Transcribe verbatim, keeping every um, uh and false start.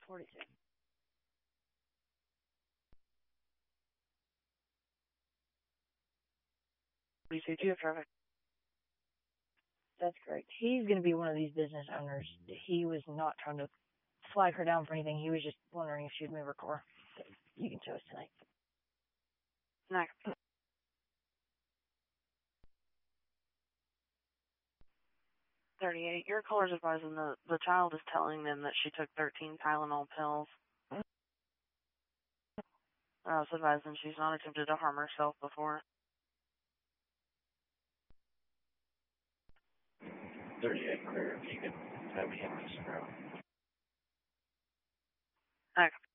forty-two. forty-two, do you have traffic? That's correct. He's going to be one of these business owners. He was not trying to flag her down for anything. He was just wondering if she'd move her car. So you can show us tonight. Next. thirty-eight. Your caller's advising the, the child is telling them that she took thirteen Tylenol pills. I was advising she's not attempted to harm herself before. thirty-eight, clear. If you could have me hit this road. Next.